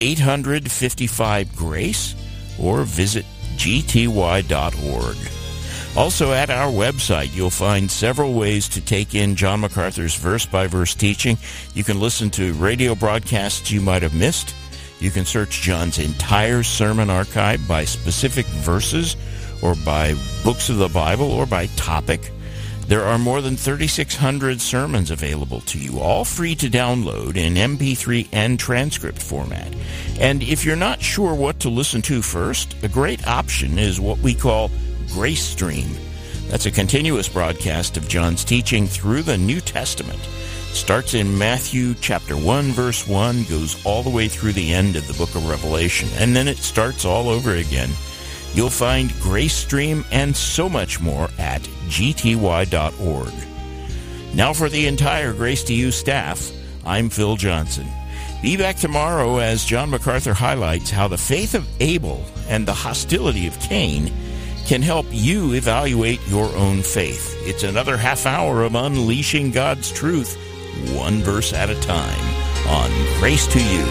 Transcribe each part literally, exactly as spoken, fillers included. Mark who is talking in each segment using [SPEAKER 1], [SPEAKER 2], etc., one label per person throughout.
[SPEAKER 1] eight hundred, fifty-five, GRACE or visit g t y dot org. Also, at our website, you'll find several ways to take in John MacArthur's verse-by-verse teaching. You can listen to radio broadcasts you might have missed. You can search John's entire sermon archive by specific verses or by books of the Bible or by topic. There are more than thirty-six hundred sermons available to you, all free to download in M P three and transcript format. And if you're not sure what to listen to first, a great option is what we call Grace Stream. That's a continuous broadcast of John's teaching through the New Testament. Starts in Matthew chapter one, verse one, goes all the way through the end of the book of Revelation, and then it starts all over again. You'll find Grace Stream and so much more at g t y dot org. Now for the entire Grace to You staff, I'm Phil Johnson. Be back tomorrow as John MacArthur highlights how the faith of Abel and the hostility of Cain can help you evaluate your own faith. It's another half hour of unleashing God's truth, one verse at a time, on Grace to You.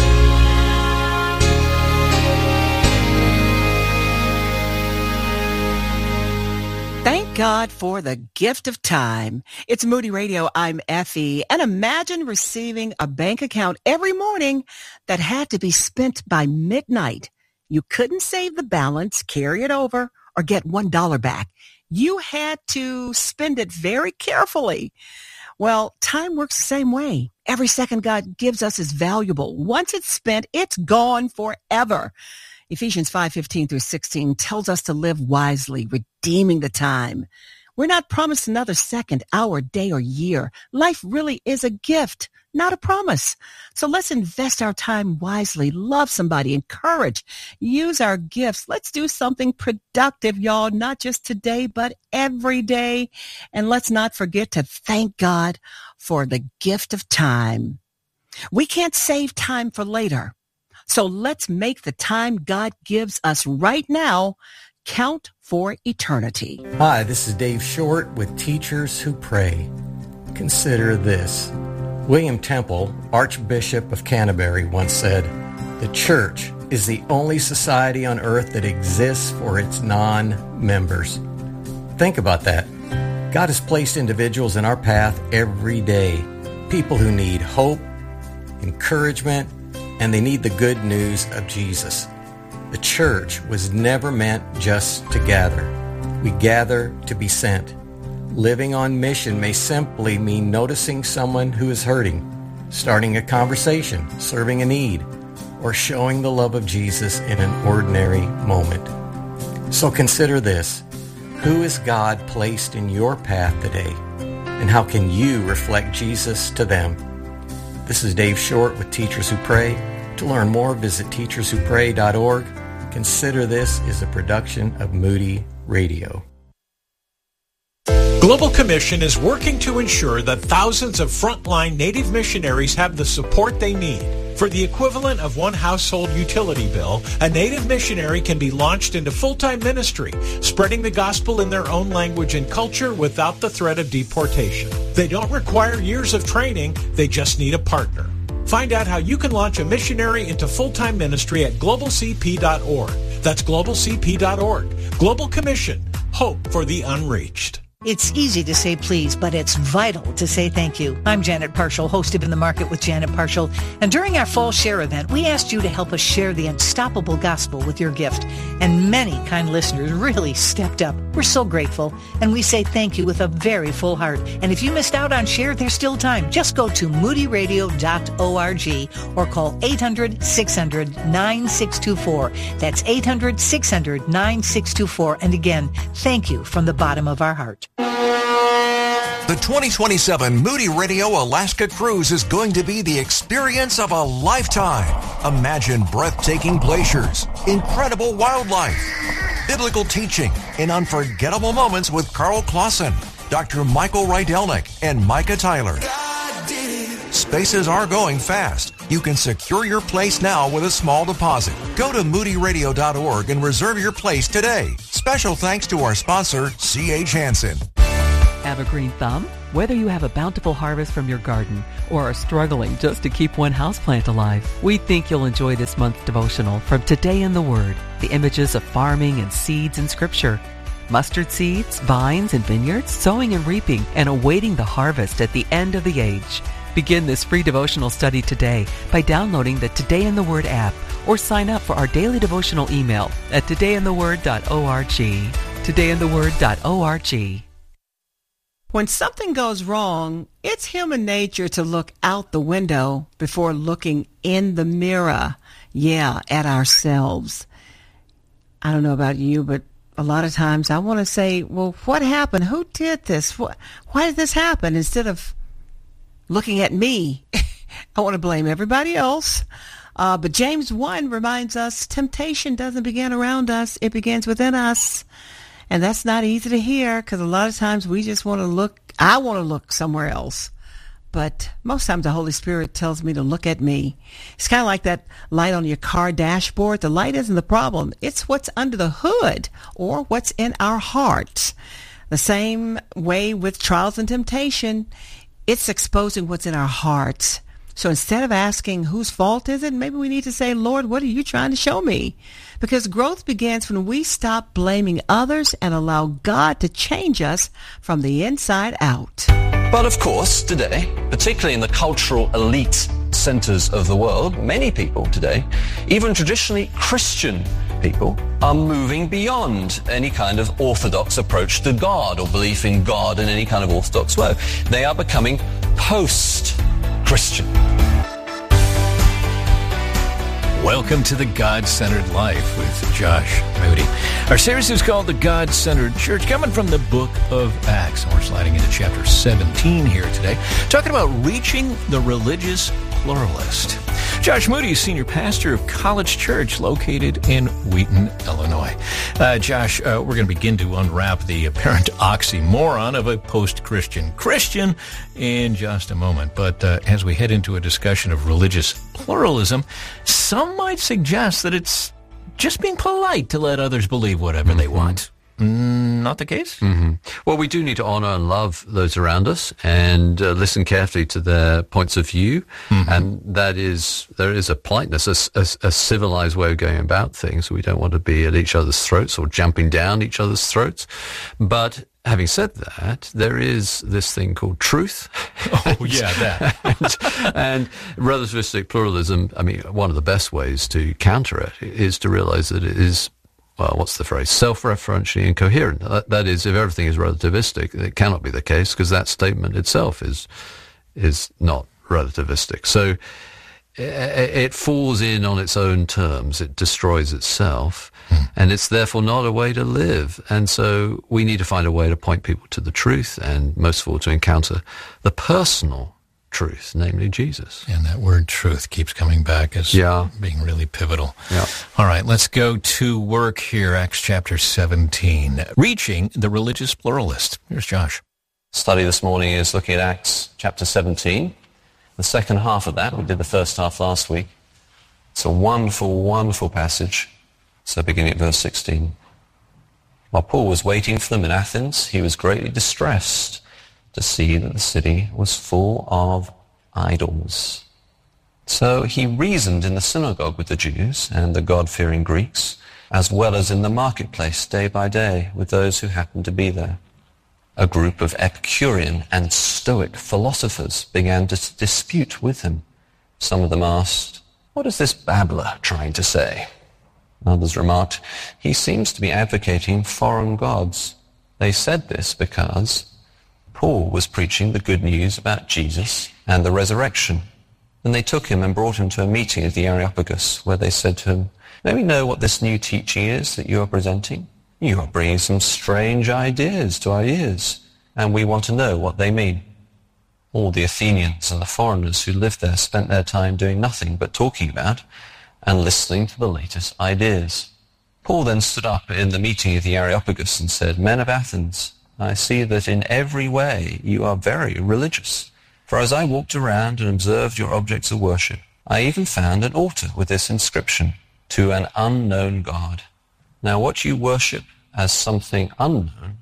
[SPEAKER 2] Thank God for the gift of time. It's Moody Radio. I'm Effie. And imagine receiving a bank account every morning that had to be spent by midnight. You couldn't save the balance, carry it over, or get one dollar back. You had to spend it very carefully. Well, time works the same way. Every second God gives us is valuable. Once it's spent, it's gone forever. Ephesians five fifteen through sixteen tells us to live wisely, redeeming the time. We're not promised another second, hour, day, or year. Life really is a gift, not a promise. So let's invest our time wisely, love somebody, encourage, use our gifts. Let's do something productive, y'all, not just today, but every day. And let's not forget to thank God for the gift of time. We can't save time for later. So let's make the time God gives us right now count for eternity.
[SPEAKER 3] Hi, this is Dave Short with Teachers Who Pray. Consider this. William Temple, Archbishop of Canterbury, once said, "The church is the only society on earth that exists for its non-members." Think about that. God has placed individuals in our path every day. People who need hope, encouragement, and they need the good news of Jesus. The church was never meant just to gather. We gather to be sent. Living on mission may simply mean noticing someone who is hurting, starting a conversation, serving a need, or showing the love of Jesus in an ordinary moment. So consider this. Who is God placed in your path today? And how can you reflect Jesus to them? This is Dave Short with Teachers Who Pray. To learn more, visit teachers who pray dot org. Consider This is a production of Moody Radio.
[SPEAKER 4] Global Commission is working to ensure that thousands of frontline Native missionaries have the support they need. For the equivalent of one household utility bill, a Native missionary can be launched into full-time ministry, spreading the gospel in their own language and culture without the threat of deportation. They don't require years of training, they just need a partner. Find out how you can launch a missionary into full-time ministry at global c p dot org. That's global c p dot org. Global Commission. Hope for the unreached.
[SPEAKER 5] It's easy to say please, but it's vital to say thank you. I'm Janet Parshall, host of In the Market with Janet Parshall. And during our Fall Share event, we asked you to help us share the unstoppable gospel with your gift. And many kind listeners really stepped up. We're so grateful. And we say thank you with a very full heart. And if you missed out on Share, there's still time. Just go to moody radio dot org or call eight hundred, six hundred, nine six two four. That's eight hundred, six hundred, nine six two four. And again, thank you from the bottom of our heart.
[SPEAKER 6] The twenty twenty-seven Moody Radio Alaska Cruise is going to be the experience of a lifetime. Imagine breathtaking glaciers, incredible wildlife, biblical teaching, and unforgettable moments with Carl Clausen, Doctor Michael Rydelnik, and Micah Tyler. Spaces are going fast. You can secure your place now with a small deposit. Go to moody radio dot org and reserve your place today. Special thanks to our sponsor, C H Hansen.
[SPEAKER 7] Have a green thumb? Whether you have a bountiful harvest from your garden or are struggling just to keep one houseplant alive, we think you'll enjoy this month's devotional from Today in the Word, the images of farming and seeds in Scripture. Mustard seeds, vines, and vineyards, sowing and reaping, and awaiting the harvest at the end of the age. Begin this free devotional study today by downloading the Today in the Word app or sign up for our daily devotional email at today in the word dot org. today in the word dot org.
[SPEAKER 2] When something goes wrong, it's human nature to look out the window before looking in the mirror. Yeah, at ourselves. I don't know about you, but a lot of times I want to say, well, what happened? Who did this? What, why did this happen? Instead of looking at me, I want to blame everybody else. Uh, but James one reminds us temptation doesn't begin around us. It begins within us. And that's not easy to hear because a lot of times we just want to look, I want to look somewhere else. But most times the Holy Spirit tells me to look at me. It's kind of like that light on your car dashboard. The light isn't the problem. It's what's under the hood or what's in our hearts. The same way with trials and temptation, it's exposing what's in our hearts. So instead of asking whose fault is it, maybe we need to say, Lord, what are you trying to show me? Because growth begins when we stop blaming others and allow God to change us from the inside out.
[SPEAKER 8] But of course, today, particularly in the cultural elite centers of the world, many people today, even traditionally Christian people, are moving beyond any kind of orthodox approach to God or belief in God in any kind of orthodox way. They are becoming post-Christian.
[SPEAKER 9] Welcome to the God-Centered Life with Josh Moody. Our series is called The God-Centered Church, coming from the book of Acts. And we're sliding into chapter seventeen here today, talking about reaching the religious pluralist. Josh Moody is senior pastor of College Church located in Wheaton, Illinois. Uh, Josh, uh, we're going to begin to unwrap the apparent oxymoron of a post-Christian Christian in just a moment. But uh, as we head into a discussion of religious pluralism, some might suggest that it's just being polite to let others believe whatever mm-hmm. they want. Mm, not the case?
[SPEAKER 10] Mm-hmm. Well, we do need to honor and love those around us and uh, listen carefully to their points of view. Mm-hmm. And that is, there is a politeness, a, a, a civilized way of going about things. We don't want to be at each other's throats or jumping down each other's throats. But having said that, there is this thing called truth.
[SPEAKER 9] Oh, yeah, that.
[SPEAKER 10] and, and relativistic pluralism, I mean, one of the best ways to counter it is to realize that it is, well, what's the phrase? Self-referentially incoherent. That, that is, if everything is relativistic, it cannot be the case because that statement itself is is not relativistic. So it, it falls in on its own terms. It destroys itself, hmm. and it's therefore not a way to live. And so we need to find a way to point people to the truth, and most of all, to encounter the personal truth, namely Jesus.
[SPEAKER 9] And that word truth keeps coming back as yeah. being really pivotal.
[SPEAKER 10] Yeah.
[SPEAKER 9] All right, let's go to work here, Acts chapter seventeen. Reaching the religious pluralist. Here's Josh.
[SPEAKER 8] Study this morning is looking at Acts chapter seventeen. The second half of that, we did the first half last week. It's a wonderful, wonderful passage. So beginning at verse sixteen. While Paul was waiting for them in Athens, he was greatly distressed to see that the city was full of idols. So he reasoned in the synagogue with the Jews and the God-fearing Greeks, as well as in the marketplace day by day with those who happened to be there. A group of Epicurean and Stoic philosophers began to dispute with him. Some of them asked, "What is this babbler trying to say?" Others remarked, "He seems to be advocating foreign gods." They said this because Paul was preaching the good news about Jesus and the resurrection. And they took him and brought him to a meeting of the Areopagus, where they said to him, "May we know what this new teaching is that you are presenting? You are bringing some strange ideas to our ears, and we want to know what they mean." All the Athenians and the foreigners who lived there spent their time doing nothing but talking about and listening to the latest ideas. Paul then stood up in the meeting of the Areopagus and said, "Men of Athens, I see that in every way you are very religious. For as I walked around and observed your objects of worship, I even found an altar with this inscription, 'To an unknown God.' Now what you worship as something unknown,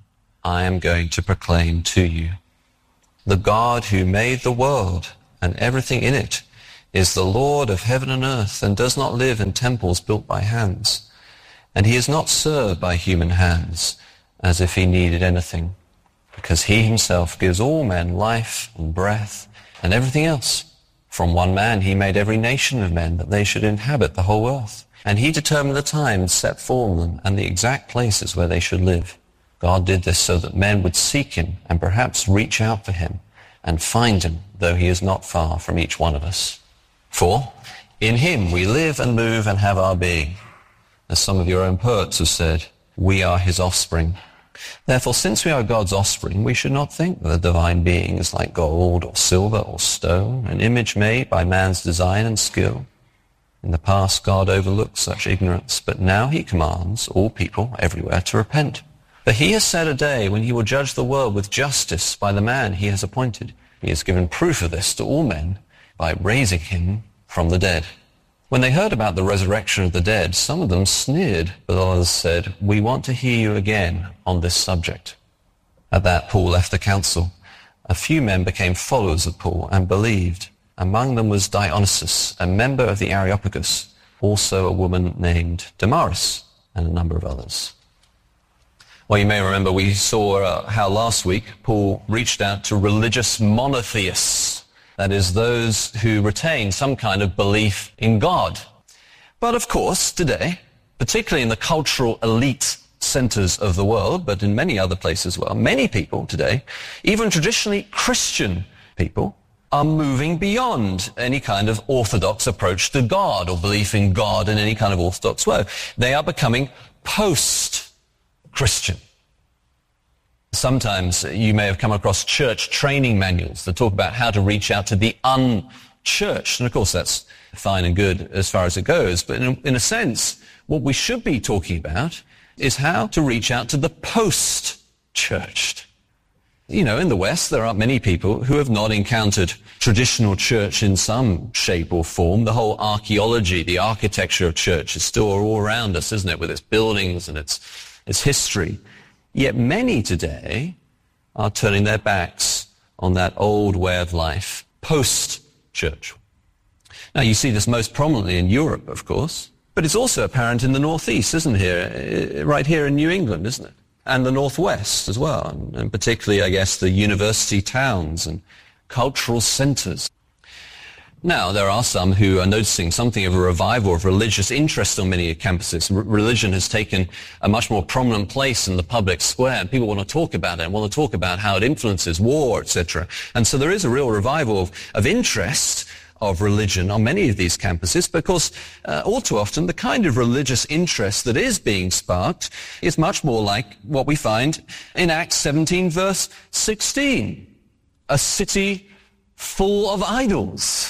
[SPEAKER 8] I am going to proclaim to you. The God who made the world and everything in it is the Lord of heaven and earth and does not live in temples built by hands. And he is not served by human hands as if he needed anything, because he himself gives all men life and breath and everything else. From one man he made every nation of men that they should inhabit the whole earth. And he determined the time set for them and the exact places where they should live. God did this so that men would seek him and perhaps reach out for him and find him, though he is not far from each one of us. For in him we live and move and have our being. As some of your own poets have said, we are his offspring. Therefore, since we are God's offspring, we should not think that the divine being is like gold or silver or stone, an image made by man's design and skill. In the past, God overlooked such ignorance, but now he commands all people everywhere to repent. For he has set a day when he will judge the world with justice by the man he has appointed. He has given proof of this to all men by raising him from the dead. When they heard about the resurrection of the dead, some of them sneered, but others said, we want to hear you again on this subject. At that, Paul left the council. A few men became followers of Paul and believed. Among them was Dionysius, a member of the Areopagus, also a woman named Damaris, and a number of others. Well, you may remember we saw uh, how last week Paul reached out to religious monotheists, that is, those who retain some kind of belief in God. But of course, today, particularly in the cultural elite centers of the world, but in many other places as well, many people today, even traditionally Christian people, are moving beyond any kind of orthodox approach to God or belief in God in any kind of orthodox way. They are becoming post-Christian. Sometimes you may have come across church training manuals that talk about how to reach out to the unchurched. And of course that's fine and good as far as it goes. But in, in a sense, what we should be talking about is how to reach out to the post-churched. You know, in the West, there are many people who have not encountered traditional church in some shape or form. The whole archaeology, the architecture of church is still all around us, isn't it, with its buildings and its, its history. Yet many today are turning their backs on that old way of life, post-church. Now, you see this most prominently in Europe, of course, but it's also apparent in the Northeast, isn't it, right here in New England, isn't it? And the Northwest as well, and particularly, I guess, the university towns and cultural centers. Now, there are some who are noticing something of a revival of religious interest on many campuses. R- religion has taken a much more prominent place in the public square, and people want to talk about it and want to talk about how it influences war, et cetera. And so there is a real revival of, of interest of religion on many of these campuses, because uh, all too often the kind of religious interest that is being sparked is much more like what we find in Acts seventeen verse sixteen. A city full of idols.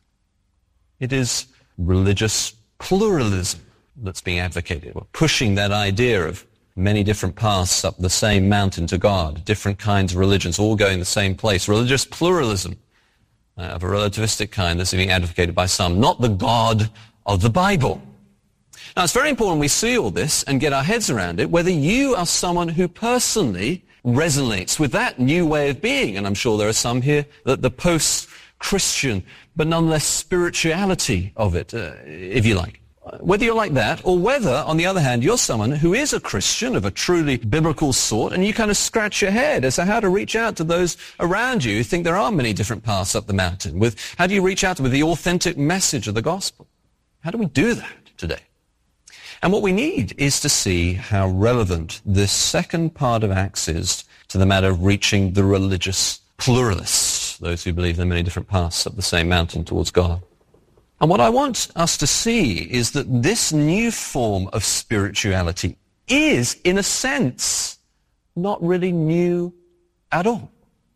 [SPEAKER 8] It is religious pluralism that's being advocated. We're pushing that idea of many different paths up the same mountain to God, different kinds of religions all going the same place. Religious pluralism. Uh, of a relativistic kind that's being advocated by some, not the God of the Bible. Now, it's very important we see all this and get our heads around it, whether you are someone who personally resonates with that new way of being, and I'm sure there are some here, that the post-Christian, but nonetheless spirituality of it, uh, if you like. Whether you're like that, or whether, on the other hand, you're someone who is a Christian of a truly biblical sort, and you kind of scratch your head as to how to reach out to those around you who think there are many different paths up the mountain. With how do you reach out with the authentic message of the gospel? How do we do that today? And what we need is to see how relevant this second part of Acts is to the matter of reaching the religious pluralists, those who believe there are many different paths up the same mountain towards God. And what I want us to see is that this new form of spirituality is, in a sense, not really new at all,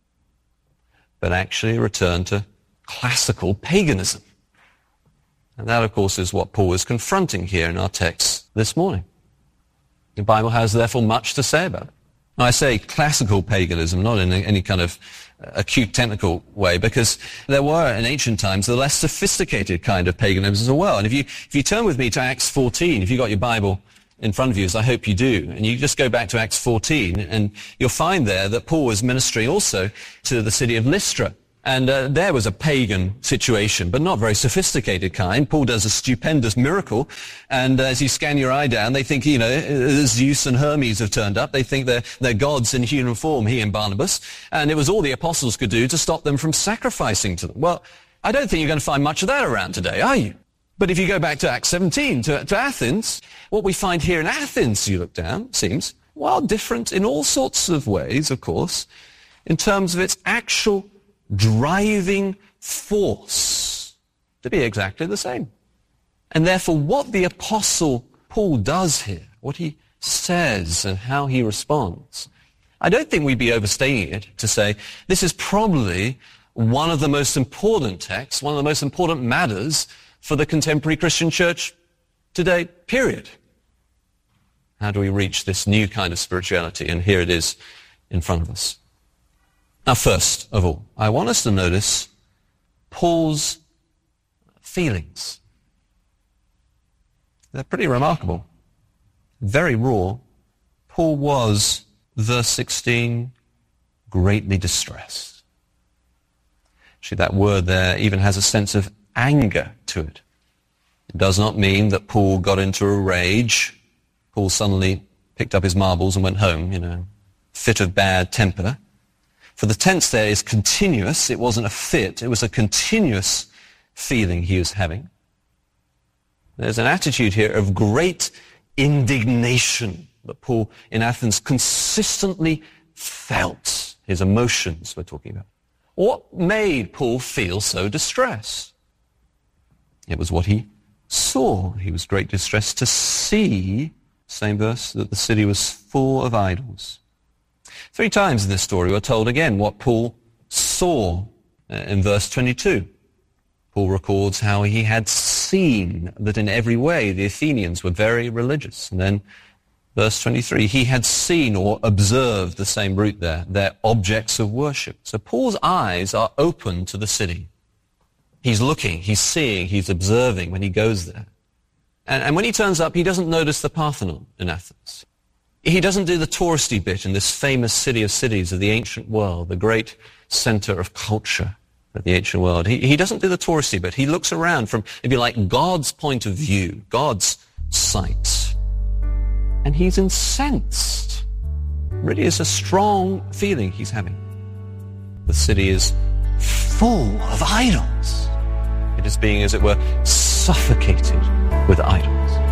[SPEAKER 8] but actually a return to classical paganism. And that, of course, is what Paul is confronting here in our text this morning. The Bible has, therefore, much to say about it. Now, I say classical paganism, not in any kind of acute technical way, because there were in ancient times the less sophisticated kind of paganism as well. And if you if you turn with me to Acts fourteen, if you've got your Bible in front of you, as I hope you do, and you just go back to Acts fourteen, and you'll find there that Paul was ministering also to the city of Lystra. And uh, there was a pagan situation, but not very sophisticated kind. Paul does a stupendous miracle, and uh, as you scan your eye down, they think, you know, Zeus and Hermes have turned up. They think they're, they're gods in human form, he and Barnabas, and it was all the apostles could do to stop them from sacrificing to them. Well, I don't think you're going to find much of that around today, are you? But if you go back to Acts seventeen, to, to Athens, what we find here in Athens, you look down, seems, well, different in all sorts of ways, of course, in terms of its actual driving force to be exactly the same. And therefore, what the Apostle Paul does here, what he says and how he responds, I don't think we'd be overstating it to say this is probably one of the most important texts, one of the most important matters for the contemporary Christian church today, period. How do we reach this new kind of spirituality? And here it is in front of us. Now, first of all, I want us to notice Paul's feelings. They're pretty remarkable. Very raw. Paul was, verse sixteen, greatly distressed. Actually, that word there even has a sense of anger to it. It does not mean that Paul got into a rage. Paul suddenly picked up his marbles and went home, you know, fit of bad temper. For the tense there is continuous. It wasn't a fit. It was a continuous feeling he was having. There's an attitude here of great indignation that Paul in Athens consistently felt. His emotions we're talking about. What made Paul feel so distressed? It was what he saw. He was great distress to see, same verse, that the city was full of idols. Three times in this story we're told again what Paul saw in verse twenty-two. Paul records how he had seen that in every way the Athenians were very religious. And then verse twenty-three, he had seen or observed the same root there, their objects of worship. So Paul's eyes are open to the city. He's looking, he's seeing, he's observing when he goes there. And, and when he turns up, he doesn't notice the Parthenon in Athens. He doesn't do the touristy bit in this famous city of cities of the ancient world, the great center of culture of the ancient world. He, he doesn't do the touristy bit. He looks around from, if you like, God's point of view, God's sight. And he's incensed. Really is a strong feeling he's having. The city is full of idols. It is being, as it were, suffocated with idols.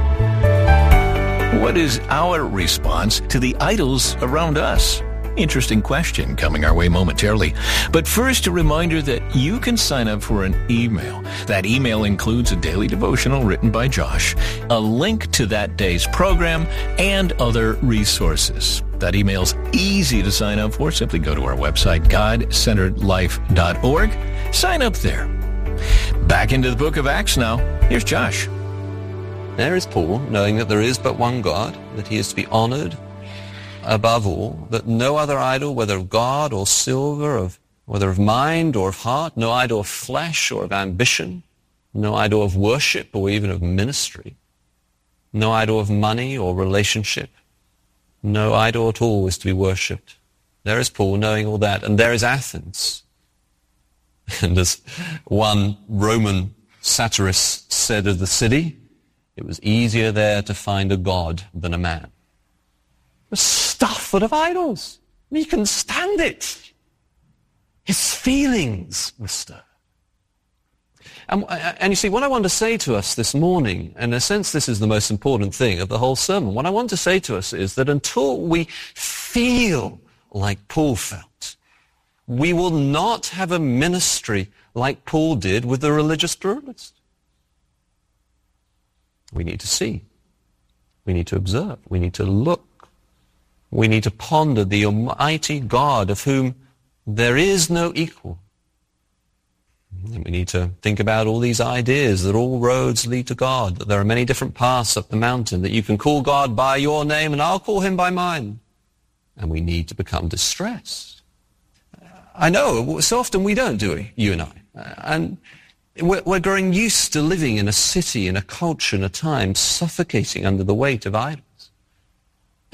[SPEAKER 9] What is our response to the idols around us? Interesting question coming our way momentarily. But first, a reminder that you can sign up for an email. That email includes a daily devotional written by Josh, a link to that day's program, and other resources. That email's easy to sign up for. Simply go to our website, god centered life dot org. Sign up there. Back into the book of Acts now. Here's Josh.
[SPEAKER 8] There is Paul, knowing that there is but one God, that he is to be honored above all, that no other idol, whether of God or silver, of whether of mind or of heart, no idol of flesh or of ambition, no idol of worship or even of ministry, no idol of money or relationship, no idol at all is to be worshipped. There is Paul, knowing all that, and there is Athens. And as one Roman satirist said of the city, it was easier there to find a god than a man. It was stuffed full of idols. He couldn't stand it. His feelings were stirred. And, and you see, what I want to say to us this morning, and in a sense this is the most important thing of the whole sermon, what I want to say to us is that until we feel like Paul felt, we will not have a ministry like Paul did with the religious pluralists. We need to see. We need to observe. We need to look. We need to ponder the Almighty God of whom there is no equal. And we need to think about all these ideas that all roads lead to God, that there are many different paths up the mountain, that you can call God by your name and I'll call him by mine. And we need to become distressed. I know, so often we don't, do we, you and I? And we're, we're growing used to living in a city, in a culture, in a time, suffocating under the weight of idols.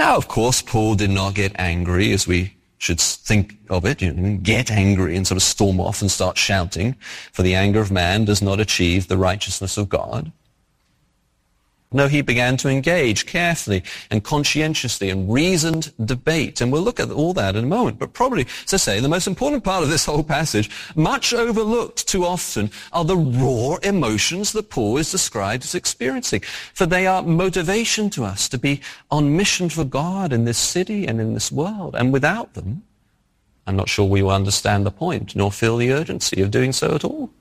[SPEAKER 8] Now, of course, Paul did not get angry as we should think of it, you know, get angry and sort of storm off and start shouting, for the anger of man does not achieve the righteousness of God. No, he began to engage carefully and conscientiously in reasoned debate. And we'll look at all that in a moment. But probably, as I say, the most important part of this whole passage, much overlooked too often, are the raw emotions that Paul is described as experiencing. For they are motivation to us to be on mission for God in this city and in this world. And without them, I'm not sure we will understand the point, nor feel the urgency of doing so at all.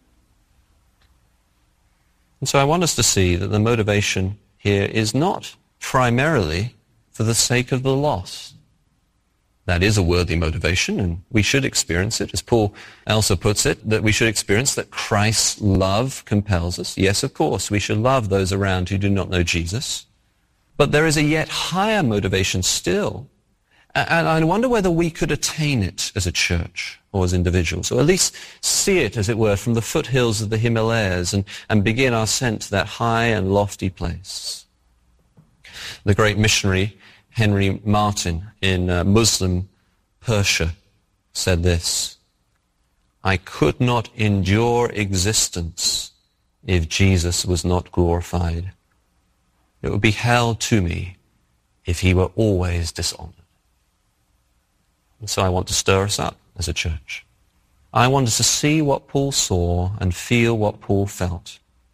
[SPEAKER 8] And so I want us to see that the motivation here is not primarily for the sake of the lost. That is a worthy motivation, and we should experience it, as Paul also puts it, that we should experience that Christ's love compels us. Yes, of course, we should love those around who do not know Jesus. But there is a yet higher motivation still. And I wonder whether we could attain it as a church or as individuals, or at least see it, as it were, from the foothills of the Himalayas and, and begin our ascent to that high and lofty place. The great missionary Henry Martyn in uh, Muslim Persia said this: "I could not endure existence if Jesus was not glorified. It would be hell to me if he were always dishonored." And so I want to stir us up as a church. I want us to see what Paul saw and feel what Paul felt.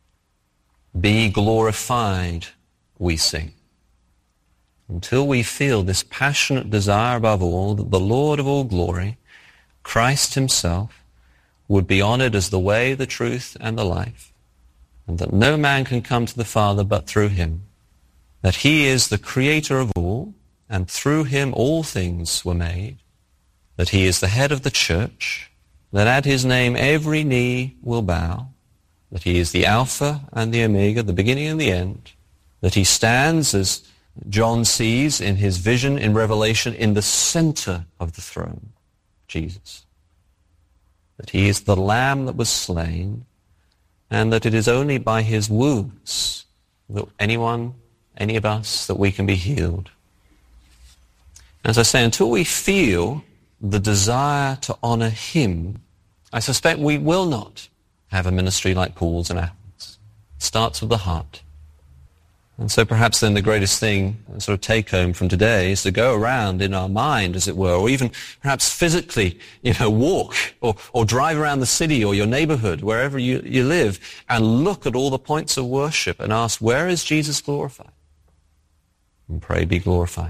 [SPEAKER 8] Be glorified, we sing. Until we feel this passionate desire above all that the Lord of all glory, Christ himself, would be honored as the way, the truth, and the life, and that no man can come to the Father but through him, that he is the creator of all, and through him all things were made, that he is the head of the church, that at his name every knee will bow, that he is the Alpha and the Omega, the beginning and the end, that he stands, as John sees in his vision in Revelation, in the center of the throne, Jesus, that he is the Lamb that was slain, and that it is only by his wounds that anyone, any of us, that we can be healed. As I say, until we feel the desire to honor him, I suspect we will not have a ministry like Paul's in Athens. It starts with the heart. And so perhaps then the greatest thing, sort of take home from today, is to go around in our mind, as it were, or even perhaps physically, you know, walk or, or drive around the city or your neighborhood, wherever you, you live, and look at all the points of worship and ask, where is Jesus glorified? And pray, be glorified.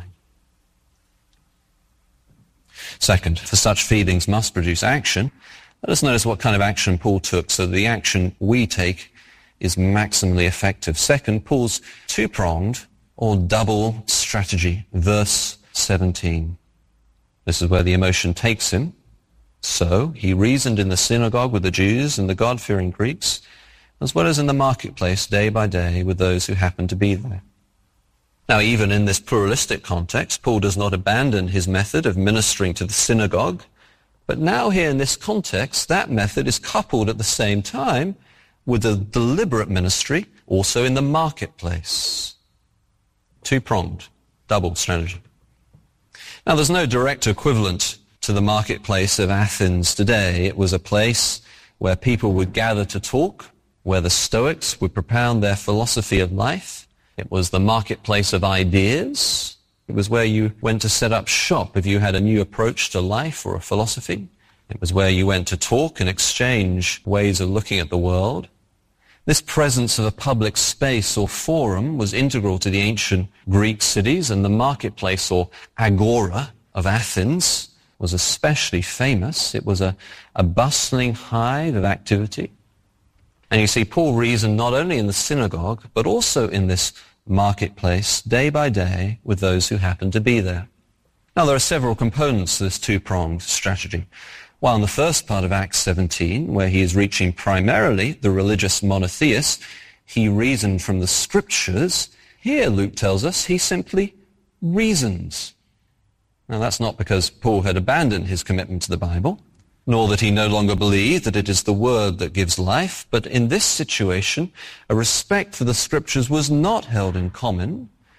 [SPEAKER 8] Second, for such feelings must produce action. Let us notice what kind of action Paul took so that the action we take is maximally effective. Second, Paul's two-pronged or double strategy. Verse seventeen. This is where the emotion takes him. So he reasoned in the synagogue with the Jews and the God-fearing Greeks, as well as in the marketplace day by day with those who happened to be there. Now, even in this pluralistic context, Paul does not abandon his method of ministering to the synagogue, but now here in this context, that method is coupled at the same time with a deliberate ministry also in the marketplace. Two-pronged, double strategy. Now, there's no direct equivalent to the marketplace of Athens today. It was a place where people would gather to talk, where the Stoics would propound their philosophy of life. It was the marketplace of ideas. It was where you went to set up shop if you had a new approach to life or a philosophy. It was where you went to talk and exchange ways of looking at the world. This presence of a public space or forum was integral to the ancient Greek cities, and the marketplace or agora of Athens was especially famous. It was a, a bustling hive of activity. And you see, Paul reasoned not only in the synagogue, but also in this marketplace, day by day, with those who happened to be there. Now, there are several components to this two-pronged strategy. While in the first part of Acts seventeen, where he is reaching primarily the religious monotheists, he reasoned from the scriptures. Here, Luke tells us, he simply reasons. Now, that's not because Paul had abandoned his commitment to the Bible, nor that he no longer believed that it is the word that gives life, but in this situation, a respect for the scriptures was not held in common,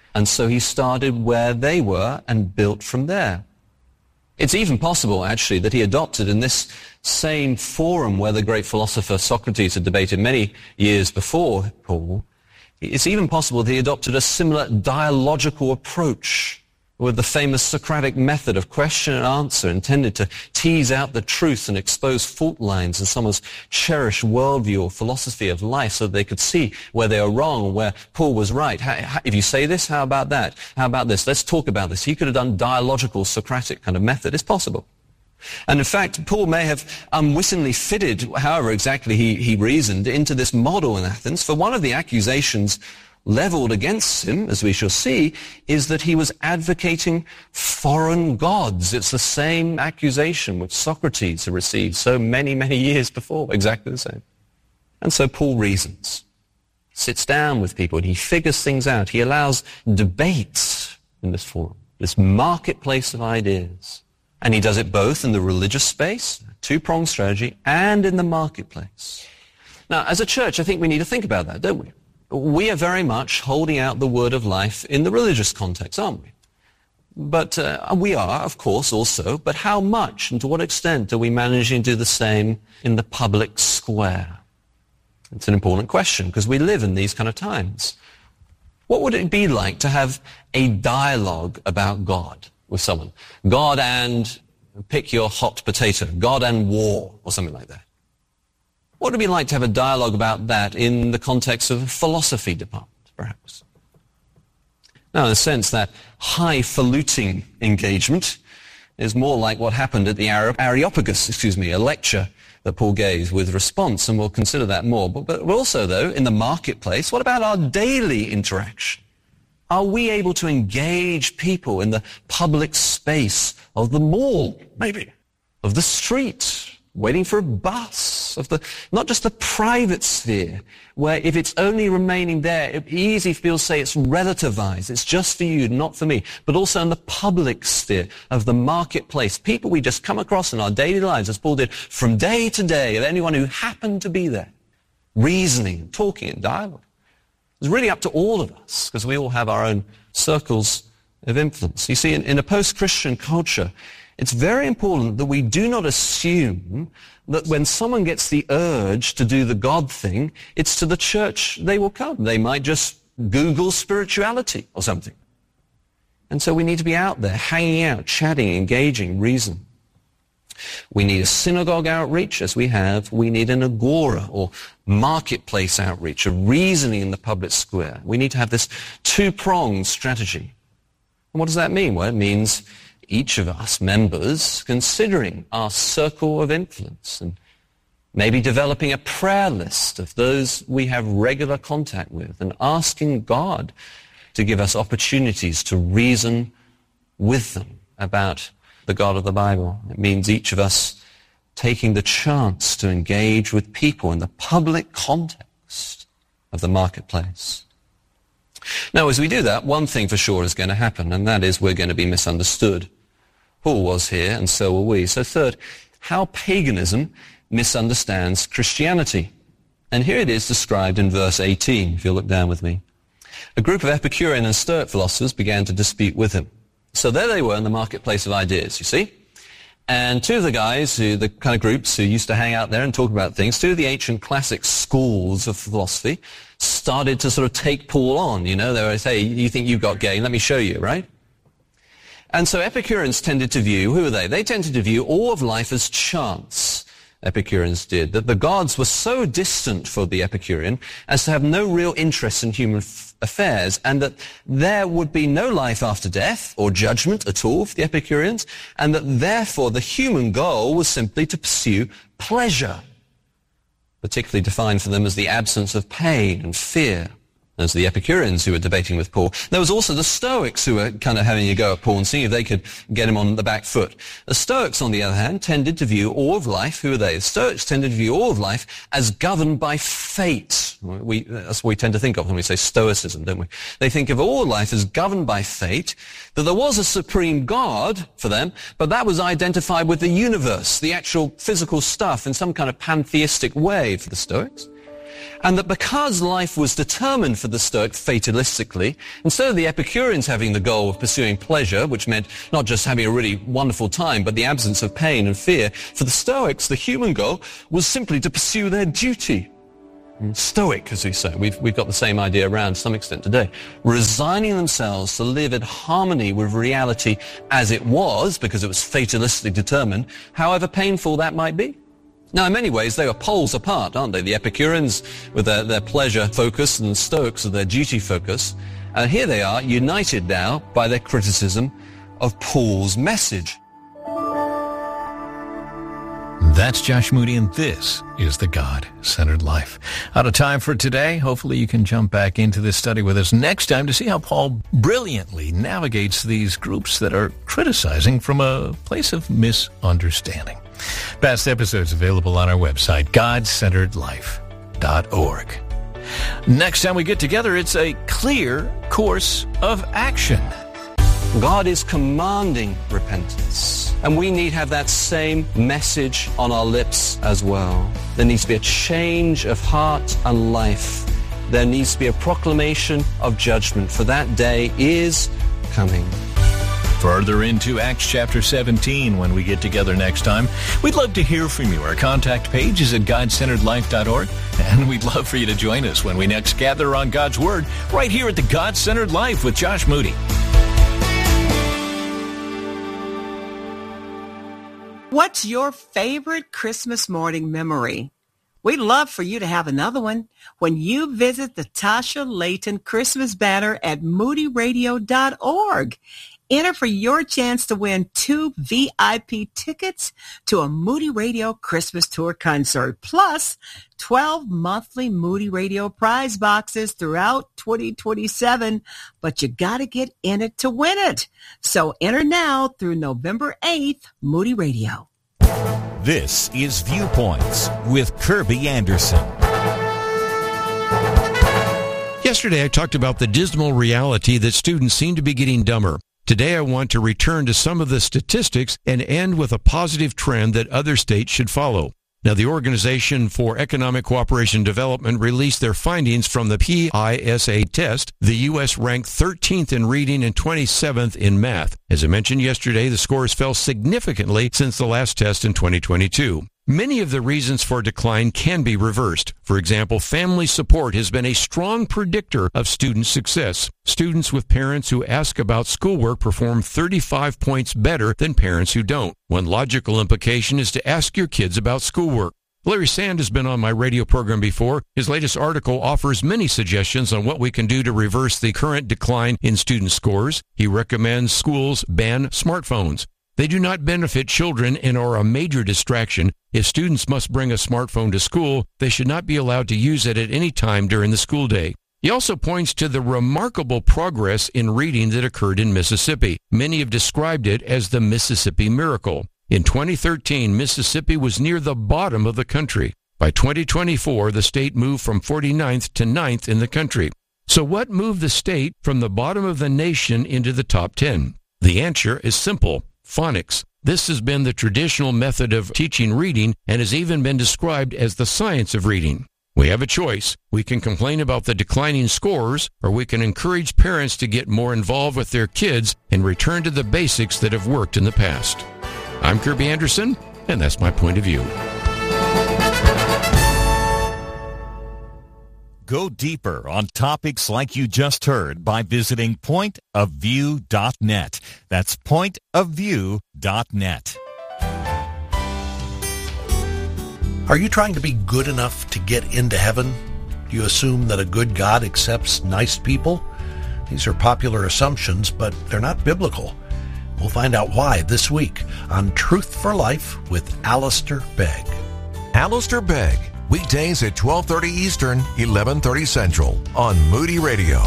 [SPEAKER 8] And so he started where they were and built from there. It's even possible, actually, that he adopted in this same forum where the great philosopher Socrates had debated many years before Paul, it's even possible that he adopted a similar dialogical approach with the famous Socratic method of question and answer intended to tease out the truth and expose fault lines in someone's cherished worldview or philosophy of life so that they could see where they are wrong and where Paul was right. How, how, if you say this, how about that? How about this? Let's talk about this. He could have done dialogical Socratic kind of method. It's possible. And in fact, Paul may have unwittingly fitted, however exactly he, he reasoned, into this model in Athens. For one of the accusations leveled against him, as we shall see, is that he was advocating foreign gods. It's the same accusation which Socrates had received so many, many years before, exactly the same. And so Paul reasons, sits down with people, and he figures things out. He allows debates in this forum, this marketplace of ideas. And he does it both in the religious space, two-pronged strategy, and in the marketplace. Now, as a church, I think we need to think about that, don't we? We are very much holding out the word of life in the religious context, aren't we? But uh, we are, of course, also. But how much and to what extent are we managing to do the same in the public square? It's an important question because we live in these kind of times. What would it be like to have a dialogue about God with someone? God and, pick your hot potato, God and war, or something like that. What would it be like to have a dialogue about that in the context of a philosophy department, perhaps? Now, in a sense, that highfalutin engagement is more like what happened at the Areopagus, excuse me, a lecture that Paul gave with response, and we'll consider that more. But, but also, though, in the marketplace, what about our daily interaction? Are we able to engage people in the public space of the mall, maybe, of the street, waiting for a bus, of the, not just the private sphere, where if it's only remaining there, it easy for people to say it's relativized, it's just for you, not for me, but also in the public sphere of the marketplace, people we just come across in our daily lives, as Paul did, from day to day, of anyone who happened to be there, reasoning, talking, and dialogue. It's really up to all of us, because we all have our own circles of influence. You see, in, in a post-Christian culture, it's very important that we do not assume that when someone gets the urge to do the God thing, it's to the church they will come. They might just Google spirituality or something. And so we need to be out there, hanging out, chatting, engaging, reasoning. We need a synagogue outreach, as we have. We need an agora, or marketplace outreach, a reasoning in the public square. We need to have this two-pronged strategy. And what does that mean? Well, it means each of us members considering our circle of influence and maybe developing a prayer list of those we have regular contact with and asking God to give us opportunities to reason with them about the God of the Bible. It means each of us taking the chance to engage with people in the public context of the marketplace. Now, as we do that, one thing for sure is going to happen, and that is we're going to be misunderstood. Paul was here, and so will we. So third, how paganism misunderstands Christianity. And here it is described in verse eighteen, if you'll look down with me. A group of Epicurean and Stoic philosophers began to dispute with him. So there they were in the marketplace of ideas, you see. And two of the guys, who, the kind of groups who used to hang out there and talk about things, two of the ancient classic schools of philosophy, started to sort of take Paul on, you know. They would say, you think you've got game, let me show you, right? And so Epicureans tended to view, who are they? They tended to view all of life as chance, Epicureans did, that the gods were so distant for the Epicurean as to have no real interest in human f- affairs, and that there would be no life after death or judgment at all for the Epicureans, and that therefore the human goal was simply to pursue pleasure, particularly defined for them as the absence of pain and fear. There's the Epicureans who were debating with Paul. There was also the Stoics who were kind of having a go at Paul and seeing if they could get him on the back foot. The Stoics, on the other hand, tended to view all of life, who are they? The Stoics tended to view all of life as governed by fate. We, that's what we tend to think of when we say Stoicism, don't we? They think of all life as governed by fate, that there was a supreme God for them, but that was identified with the universe, the actual physical stuff, in some kind of pantheistic way for the Stoics. And that because life was determined for the Stoic fatalistically, instead of the Epicureans having the goal of pursuing pleasure, which meant not just having a really wonderful time, but the absence of pain and fear, for the Stoics, the human goal was simply to pursue their duty. Stoic, as we say, we've, we've got the same idea around to some extent today. Resigning themselves to live in harmony with reality as it was, because it was fatalistically determined, however painful that might be. Now, in many ways, they were poles apart, aren't they? The Epicureans with their, their pleasure focus and the Stoics with their duty focus. And here they are, united now by their criticism of Paul's message.
[SPEAKER 9] That's Josh Moody, and this is The God-Centered Life. Out of time for today. Hopefully you can jump back into this study with us next time to see how Paul brilliantly navigates these groups that are criticizing from a place of misunderstanding. Past episodes available on our website, god centered life dot org. Next time we get together, it's a clear course of action.
[SPEAKER 8] God is commanding repentance, and we need to have that same message on our lips as well. There needs to be a change of heart and life. There needs to be a proclamation of judgment, for that day is coming.
[SPEAKER 9] Further into Acts chapter seventeen when we get together next time. We'd love to hear from you. Our contact page is at god centered life dot org, and we'd love for you to join us when we next gather on God's Word right here at the God-Centered Life with Josh Moody.
[SPEAKER 2] What's your favorite Christmas morning memory? We'd love for you to have another one when you visit the Tasha Layton Christmas banner at moody radio dot org. Enter for your chance to win two V I P tickets to a Moody Radio Christmas Tour concert, plus twelve monthly Moody Radio prize boxes throughout twenty twenty-seven. But you got to get in it to win it. So enter now through November eighth, Moody Radio.
[SPEAKER 11] This is Viewpoints with Kirby Anderson.
[SPEAKER 12] Yesterday, I talked about the dismal reality that students seem to be getting dumber. Today, I want to return to some of the statistics and end with a positive trend that other states should follow. Now, the Organization for Economic Cooperation and Development released their findings from the P I S A test. The U S ranked thirteenth in reading and twenty-seventh in math. As I mentioned yesterday, the scores fell significantly since the last test in twenty twenty-two. Many of the reasons for decline can be reversed. For example, family support has been a strong predictor of student success. Students with parents who ask about schoolwork perform thirty-five points better than parents who don't. One logical implication is to ask your kids about schoolwork. Larry Sand has been on my radio program before. His latest article offers many suggestions on what we can do to reverse the current decline in student scores. He recommends schools ban smartphones. They do not benefit children and are a major distraction. If students must bring a smartphone to school, they should not be allowed to use it at any time during the school day. He also points to the remarkable progress in reading that occurred in Mississippi. Many have described it as the Mississippi Miracle. In twenty thirteen, Mississippi was near the bottom of the country. By twenty twenty-four, the state moved from forty-ninth to ninth in the country. So what moved the state from the bottom of the nation into the top ten? The answer is simple: phonics. This has been the traditional method of teaching reading and has even been described as the science of reading. We have a choice. We can complain about the declining scores, or we can encourage parents to get more involved with their kids and return to the basics that have worked in the past. I'm Kirby Anderson, and that's my point of view.
[SPEAKER 11] Go deeper on topics like you just heard by visiting point of view dot net. That's point of view dot net.
[SPEAKER 13] Are you trying to be good enough to get into heaven? Do you assume that a good God accepts nice people? These are popular assumptions, but they're not biblical. We'll find out why this week on Truth for Life with Alistair Begg.
[SPEAKER 6] Alistair Begg, weekdays at twelve thirty Eastern, eleven thirty Central on Moody Radio.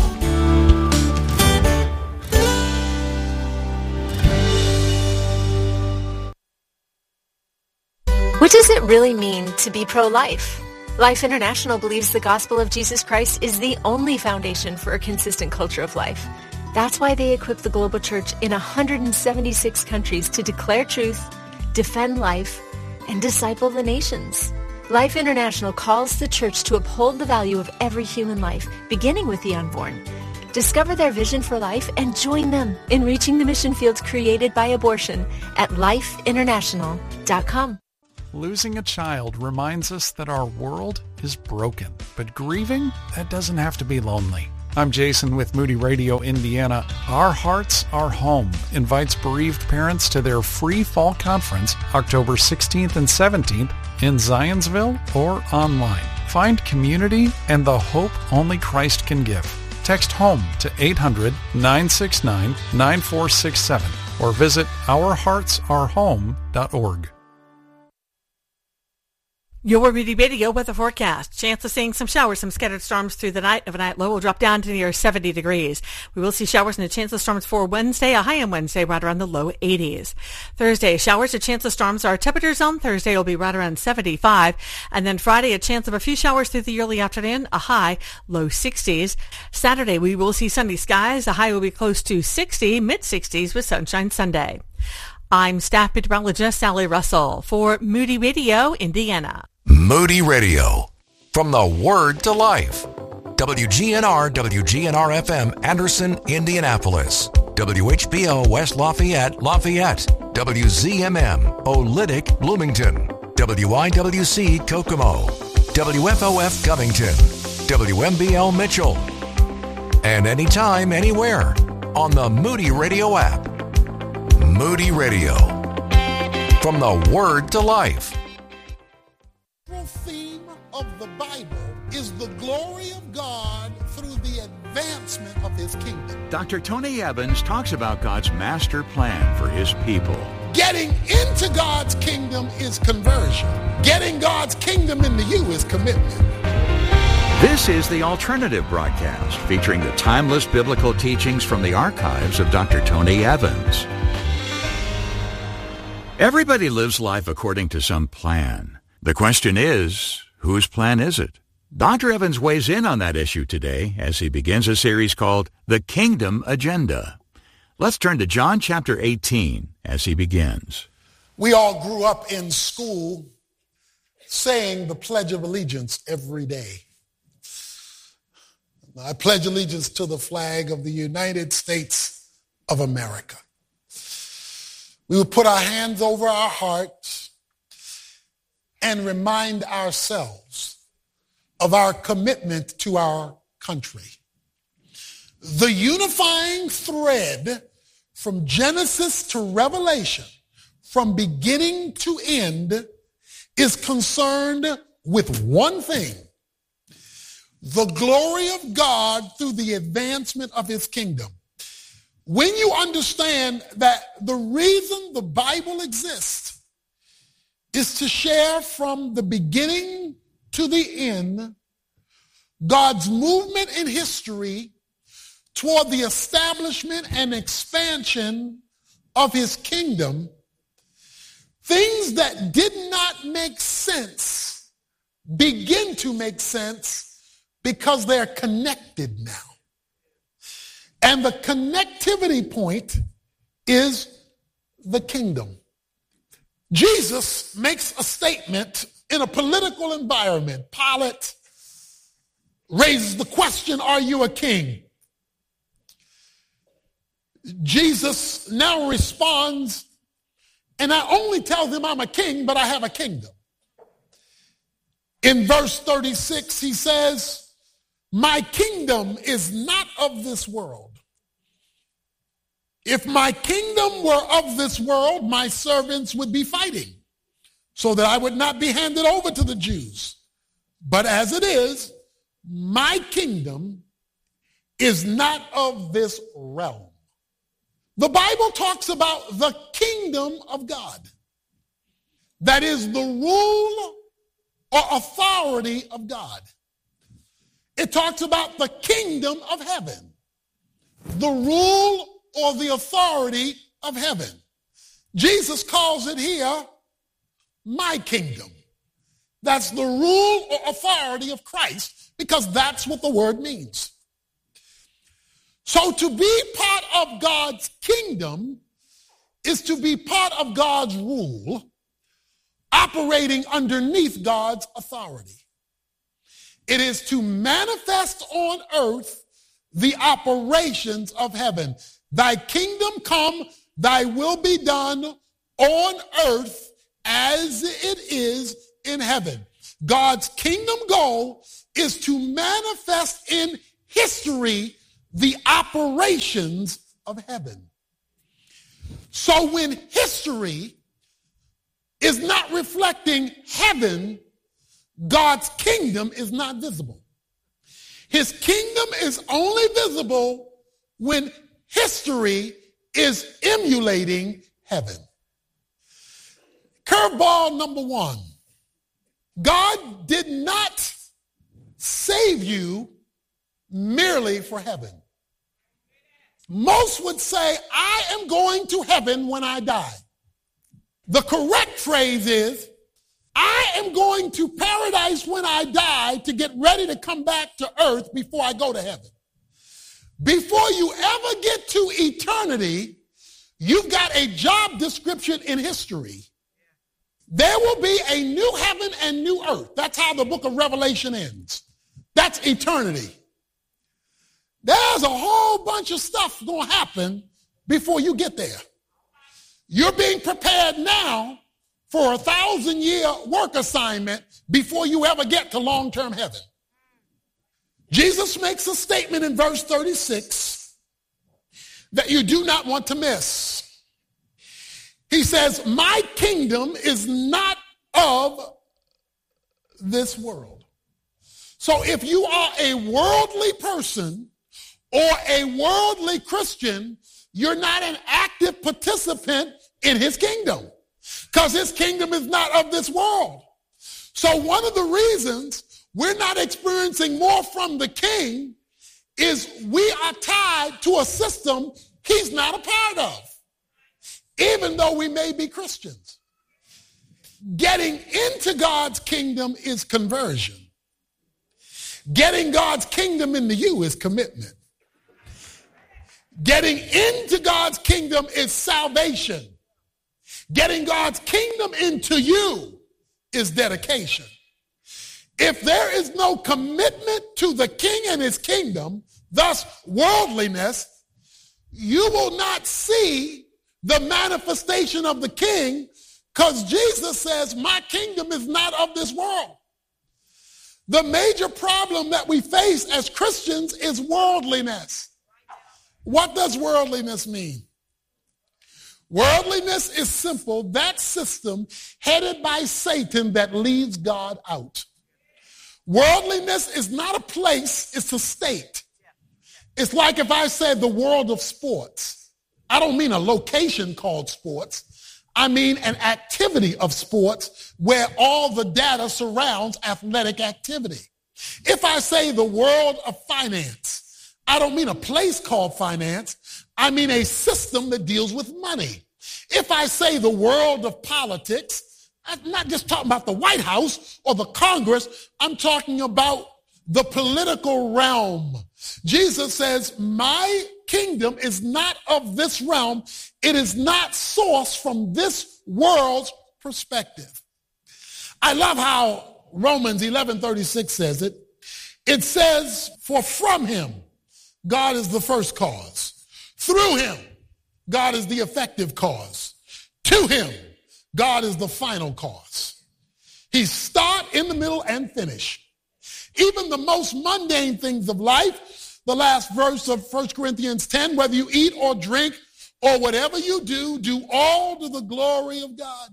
[SPEAKER 14] What does it really mean to be pro-life? Life International believes the gospel of Jesus Christ is the only foundation for a consistent culture of life. That's why they equip the global church in one hundred seventy-six countries to declare truth, defend life, and disciple the nations. Life International calls the church to uphold the value of every human life, beginning with the unborn. Discover their vision for life and join them in reaching the mission fields created by abortion at life international dot com.
[SPEAKER 15] Losing a child reminds us that our world is broken, but grieving, that doesn't have to be lonely. I'm Jason with Moody Radio Indiana. Our Hearts Are Home invites bereaved parents to their free fall conference October sixteenth and seventeenth in Zionsville or online. Find community and the hope only Christ can give. Text HOME to eight hundred, nine six nine, nine four six seven or visit our hearts are home dot org.
[SPEAKER 16] Your Moody Radio weather forecast. Chance of seeing some showers, some scattered storms through the night. Overnight low will drop down to near seventy degrees. We will see showers and a chance of storms for Wednesday, a high on Wednesday right around the low eighties. Thursday, showers, a chance of storms. Our temperatures on Thursday will be right around seventy-five. And then Friday, a chance of a few showers through the early afternoon, a high, low sixties. Saturday, we will see sunny skies. The high will be close to sixty, mid-sixties with sunshine Sunday. I'm staff meteorologist Sally Russell for Moody Radio, Indiana.
[SPEAKER 6] Moody Radio, from the Word to Life. W G N R, W G N R F M, Anderson, Indianapolis. W H B O, West Lafayette, Lafayette. W Z M M, Olytic, Bloomington. W I W C, Kokomo. W F O F, Covington. W M B L, Mitchell. And anytime, anywhere, on the Moody Radio app. Moody Radio, from the Word to Life.
[SPEAKER 17] The theme of the Bible is the glory of God through the advancement of his kingdom.
[SPEAKER 18] Doctor Tony Evans talks about God's master plan for his people.
[SPEAKER 17] Getting into God's kingdom is conversion. Getting God's kingdom into you is commitment.
[SPEAKER 18] This is the Alternative Broadcast, featuring the timeless biblical teachings from the archives of Doctor Tony Evans. Everybody lives life according to some plan. The question is, whose plan is it? Doctor Evans weighs in on that issue today as he begins a series called The Kingdom Agenda. Let's turn to John chapter eighteen as he begins.
[SPEAKER 17] We all grew up in school saying the Pledge of Allegiance every day. I pledge allegiance to the flag of the United States of America. We would put our hands over our hearts and remind ourselves of our commitment to our country. The unifying thread from Genesis to Revelation, from beginning to end, is concerned with one thing: the glory of God through the advancement of his kingdom. When you understand that the reason the Bible exists is to share from the beginning to the end God's movement in history toward the establishment and expansion of his kingdom, things that did not make sense begin to make sense because they're connected now. And the connectivity point is the kingdom. Jesus makes a statement in a political environment. Pilate raises the question, are you a king? Jesus now responds and not only tells him I'm a king, but I have a kingdom. In verse thirty-six, he says, my kingdom is not of this world. If my kingdom were of this world, my servants would be fighting so that I would not be handed over to the Jews. But as it is, my kingdom is not of this realm. The Bible talks about the kingdom of God. That is the rule or authority of God. It talks about the kingdom of heaven, the rule or the authority of heaven. Jesus calls it here my kingdom. That's the rule or authority of Christ, because that's what the word means. So to be part of God's kingdom is to be part of God's rule, operating underneath God's authority. It is to manifest on earth the operations of heaven. Thy kingdom come, thy will be done on earth as it is in heaven. God's kingdom goal is to manifest in history the operations of heaven. So when history is not reflecting heaven, God's kingdom is not visible. His kingdom is only visible when history is emulating heaven. Curveball number one. God did not save you merely for heaven. Most would say, I am going to heaven when I die. The correct phrase is, I am going to paradise when I die to get ready to come back to earth before I go to heaven. Before you ever get to eternity, you've got a job description in history. There will be a new heaven and new earth. That's how the book of Revelation ends. That's eternity. There's a whole bunch of stuff going to happen before you get there. You're being prepared now for a thousand-year work assignment before you ever get to long-term heaven. Jesus makes a statement in verse thirty-six that you do not want to miss. He says, my kingdom is not of this world. So if you are a worldly person or a worldly Christian, you're not an active participant in his kingdom, because his kingdom is not of this world. So one of the reasons we're not experiencing more from the king is we are tied to a system he's not a part of, even though we may be Christians. Getting into God's kingdom is conversion. Getting God's kingdom into you is commitment. Getting into God's kingdom is salvation. Getting God's kingdom into you is dedication. If there is no commitment to the king and his kingdom, thus worldliness, you will not see the manifestation of the king, because Jesus says, my kingdom is not of this world. The major problem that we face as Christians is worldliness. What does worldliness mean? Worldliness is simple, that system headed by Satan that leaves God out. Worldliness is not a place, it's a state. It's like if I said the world of sports. I don't mean a location called sports. I mean an activity of sports where all the data surrounds athletic activity. If I say the world of finance, I don't mean a place called finance. I mean a system that deals with money. If I say the world of politics, I'm not just talking about the White House or the Congress. I'm talking about the political realm. Jesus says, my kingdom is not of this realm. It is not sourced from this world's perspective. I love how Romans eleven thirty-six says it. It says, for from him, God is the first cause. Through him, God is the effective cause. To him, God is the final cause. He's start, in the middle, and finish. Even the most mundane things of life, the last verse of First Corinthians ten, whether you eat or drink or whatever you do, do all to the glory of God.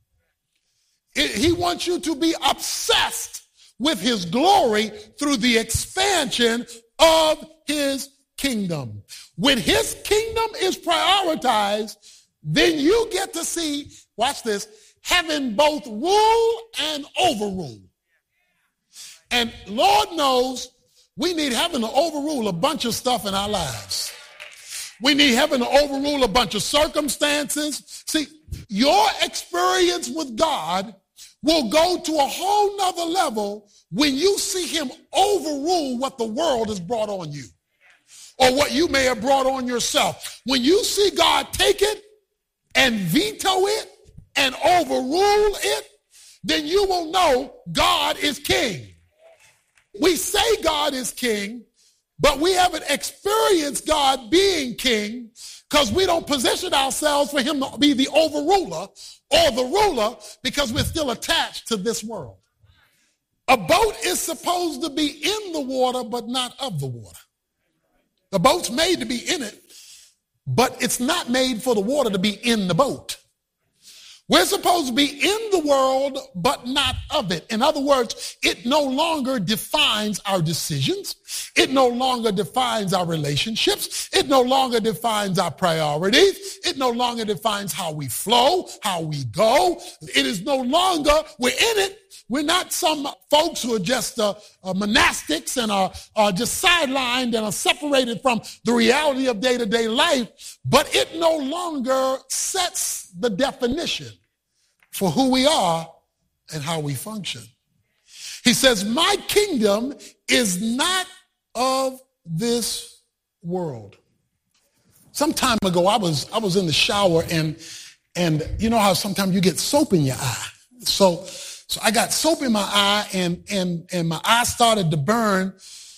[SPEAKER 17] It, he wants you to be obsessed with his glory through the expansion of his kingdom. When his kingdom is prioritized, then you get to see, watch this, heaven both rule and overrule. And Lord knows we need heaven to overrule a bunch of stuff in our lives. We need heaven to overrule a bunch of circumstances. See, your experience with God will go to a whole nother level when you see him overrule what the world has brought on you or what you may have brought on yourself. When you see God take it and veto it and overrule it, then you will know God is king. We say God is king, but we haven't experienced God being king because we don't position ourselves for him to be the overruler or the ruler because we're still attached to this world. A boat is supposed to be in the water, but not of the water. The boat's made to be in it, but it's not made for the water to be in the boat. We're supposed to be in the world, but not of it. In other words, it no longer defines our decisions. It no longer defines our relationships. It no longer defines our priorities. It no longer defines how we flow, how we go. It is no longer, we're in it. We're not some folks who are just uh, uh, monastics and are, are just sidelined and are separated from the reality of day-to-day life, but it no longer sets the definition for who we are and how we function. He says, my kingdom is not of this world. Some time ago, I was I was in the shower, and and you know how sometimes you get soap in your eye. So so I got soap in my eye, and and and my eye started to burn.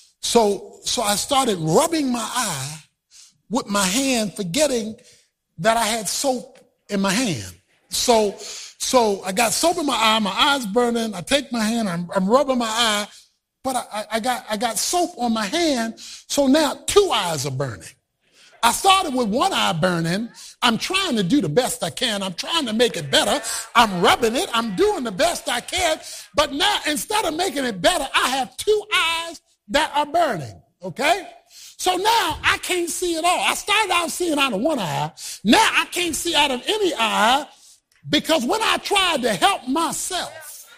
[SPEAKER 17] So so I started rubbing my eye with my hand, forgetting that I had soap in my hand. So so I got soap in my eye, my eye's burning. I take my hand, I'm, I'm rubbing my eye, but I, I got I got soap on my hand. So now two eyes are burning. I started with one eye burning. I'm trying to do the best I can. I'm trying to make it better. I'm rubbing it. I'm doing the best I can. But now, instead of making it better, I have two eyes that are burning, okay? So now I can't see at all. I started out seeing out of one eye. Now I can't see out of any eye because when I tried to help myself,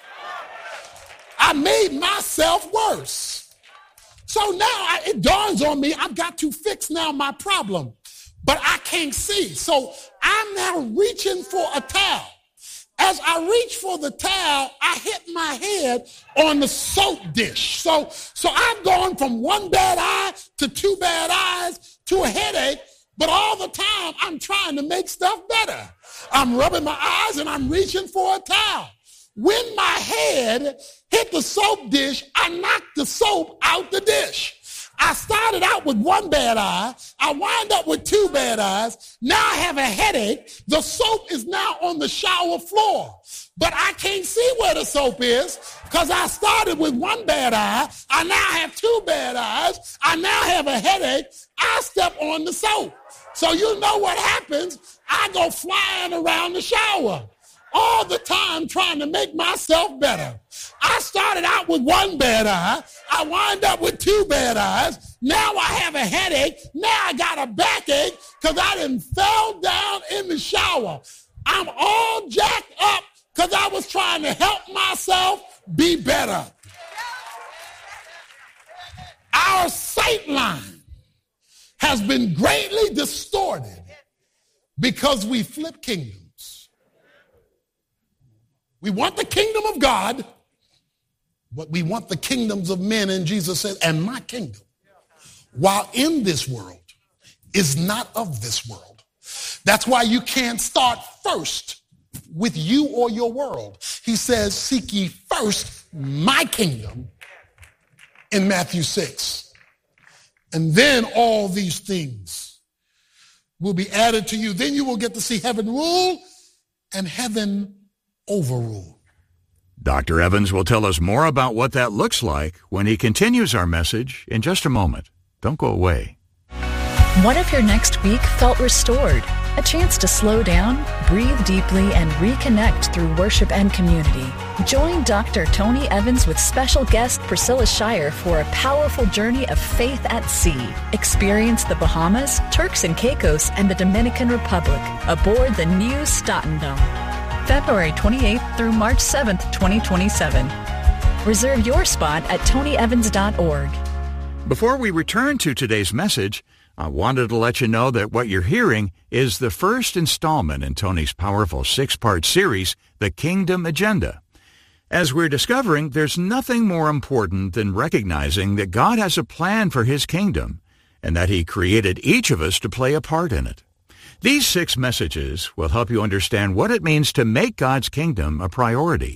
[SPEAKER 17] I made myself worse. So now I, it dawns on me, I've got to fix now my problem, but I can't see. So I'm now reaching for a towel. As I reach for the towel, I hit my head on the soap dish. So, so I've gone from one bad eye to two bad eyes to a headache, but all the time I'm trying to make stuff better. I'm rubbing my eyes and I'm reaching for a towel. When my head hit the soap dish, I knocked the soap out the dish. I started out with one bad eye. I wind up with two bad eyes. Now I have a headache. The soap is now on the shower floor. But I can't see where the soap is because I started with one bad eye. I now have two bad eyes. I now have a headache. I step on the soap. So you know what happens. I go flying around the shower all the time trying to make myself better. I started out with one bad eye. I wind up with two bad eyes. Now I have a headache. Now I got a backache because I done fell down in the shower. I'm all jacked up because I was trying to help myself be better. Our sight line has been greatly distorted because we flip kingdoms. We want the kingdom of God, but we want the kingdoms of men. And Jesus said, and my kingdom, while in this world, is not of this world. That's why you can't start first with you or your world. He says, seek ye first my kingdom in Matthew six. And then all these things will be added to you. Then you will get to see heaven rule and heaven overrule.
[SPEAKER 18] Doctor Evans will tell us more about what that looks like when he continues our message in just a moment. Don't go away.
[SPEAKER 19] What if your next week felt restored? A chance to slow down, breathe deeply, and reconnect through worship and community. Join Doctor Tony Evans with special guest Priscilla Shirer for a powerful journey of faith at sea. Experience the Bahamas, Turks and Caicos, and the Dominican Republic aboard the new Statendom. February twenty-eighth through March seventh, twenty twenty-seven. Reserve your spot at tony evans dot org.
[SPEAKER 18] Before we return to today's message, I wanted to let you know that what you're hearing is the first installment in Tony's powerful six-part series, The Kingdom Agenda. As we're discovering, there's nothing more important than recognizing that God has a plan for His kingdom and that He created each of us to play a part in it. These six messages will help you understand what it means to make God's kingdom a priority.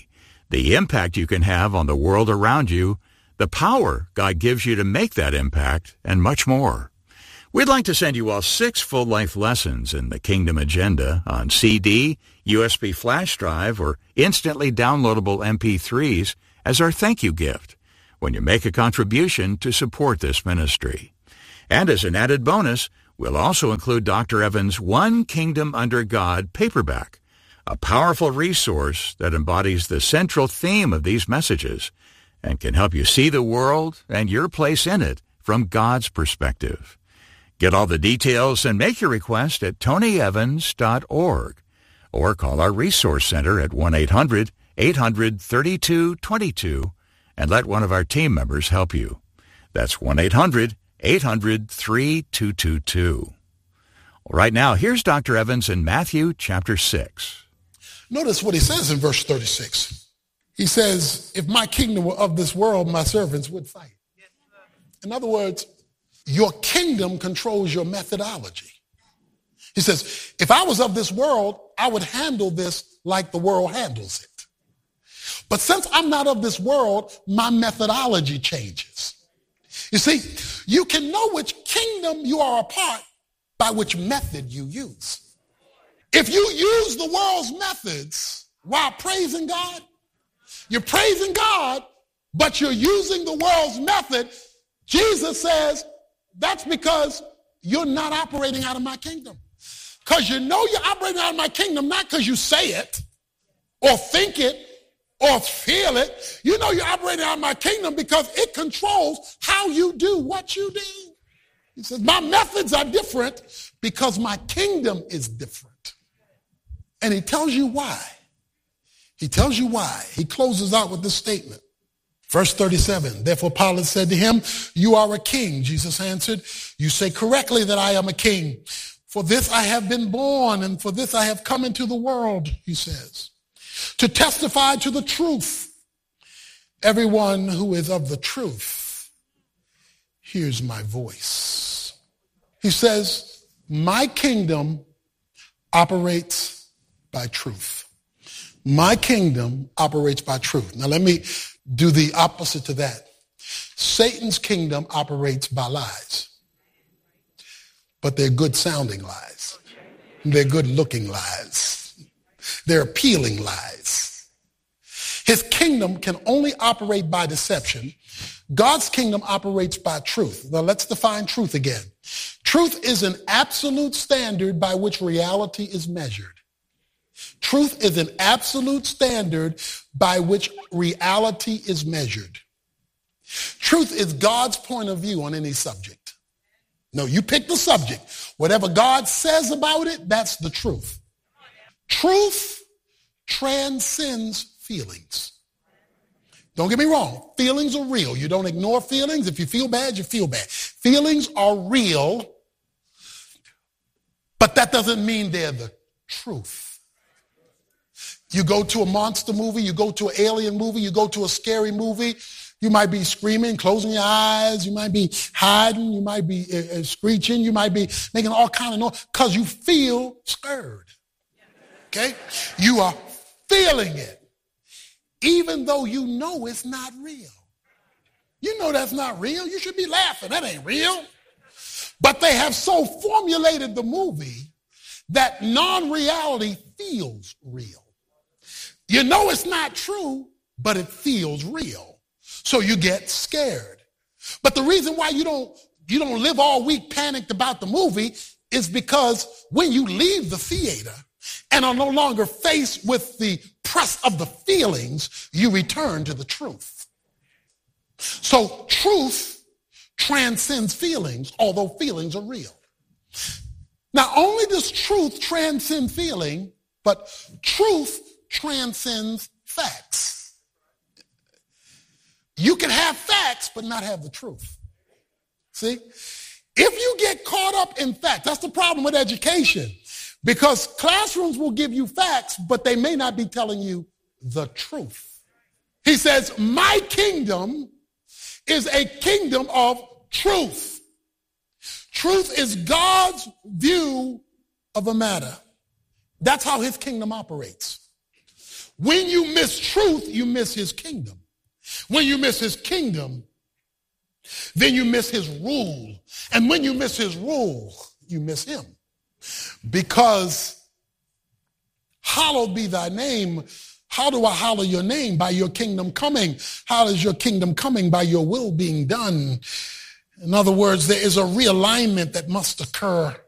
[SPEAKER 18] the impact you can have on the world around you, the power God gives you to make that impact, and much more. We'd like to send you all six full-length lessons in the Kingdom Agenda on C D, U S B flash drive, or instantly downloadable M P threes as our thank you gift when you make a contribution to support this ministry. And as an added bonus, we'll also include Doctor Evans' One Kingdom Under God paperback, a powerful resource that embodies the central theme of these messages and can help you see the world and your place in it from God's perspective. Get all the details and make your request at tony evans dot org or call our Resource Center at one eight hundred eight hundred thirty-two twenty-two and let one of our team members help you. That's one eight hundred eight hundred thirty-two twenty-two. Right now, here's Doctor Evans in Matthew chapter six.
[SPEAKER 17] Notice what he says in verse thirty-six. He says, if my kingdom were of this world, my servants would fight. In other words, your kingdom controls your methodology. He says, if I was of this world, I would handle this like the world handles it. But since I'm not of this world, my methodology changes. You see, you can know which kingdom you are a part by which method you use. If you use the world's methods while praising God, you're praising God, but you're using the world's method, Jesus says, that's because you're not operating out of my kingdom. Because you know you're operating out of my kingdom, not because you say it or think it or feel it. You know you're operating out of my kingdom because it controls how you do what you do. He says, my methods are different because my kingdom is different. And he tells you why. He tells you why. He closes out with this statement. Verse thirty-seven, therefore Pilate said to him, you are a king. Jesus answered, you say correctly that I am a king. For this I have been born, and for this I have come into the world, he says, to testify to the truth. Everyone who is of the truth hears my voice. He says, my kingdom operates by truth. My kingdom operates by truth. Now let me do the opposite to that. Satan's kingdom operates by lies. But they're good sounding lies. They're good looking lies. They're appealing lies. His kingdom can only operate by deception. God's kingdom operates by truth. Now let's define truth again. Truth is an absolute standard by which reality is measured. Truth is an absolute standard by which reality is measured. Truth is God's point of view on any subject. No, you pick the subject. Whatever God says about it, that's the truth. Truth transcends feelings. Don't get me wrong. Feelings are real. You don't ignore feelings. If you feel bad, you feel bad. Feelings are real, but that doesn't mean they're the truth. You go to a monster movie, you go to an alien movie, you go to a scary movie, you might be screaming, closing your eyes, you might be hiding, you might be uh, screeching, you might be making all kind of noise because you feel scared. Okay? You are feeling it, even though you know it's not real. You know that's not real. You should be laughing. That ain't real. But they have so formulated the movie that non-reality feels real. You know it's not true, but it feels real. So you get scared. But the reason why you don't you don't live all week panicked about the movie is because when you leave the theater and are no longer faced with the press of the feelings, you return to the truth. So truth transcends feelings, although feelings are real. Not only does truth transcend feeling, but truth transcends facts. You can have facts, but not have the truth. See? If you get caught up in facts, that's the problem with education. Because classrooms will give you facts, but they may not be telling you the truth. He says, my kingdom is a kingdom of truth. Truth is God's view of a matter. That's how his kingdom operates. When you miss truth, you miss his kingdom. When you miss his kingdom, then you miss his rule. And when you miss his rule, you miss him. Because hallowed be thy name. How do I hallow your name? By your kingdom coming. How is your kingdom coming? By your will being done. In other words, there is a realignment that must occur